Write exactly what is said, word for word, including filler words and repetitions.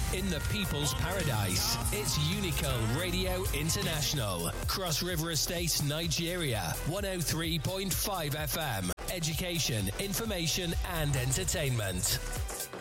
in the people's paradise. It's Unico Radio International. Cross River Estate, Nigeria. one oh three point five F M. Education, information and entertainment.